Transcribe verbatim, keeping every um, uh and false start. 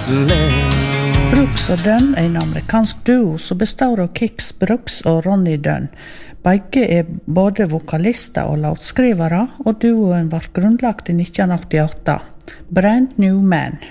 Brooks og Dunn er en amerikansk duo som består av Kix Brooks og Ronny Dunn. Begge er både vokalister og låtskrivere, og duoen var grunnlagt i nitten åttiåtte. Brand New Man.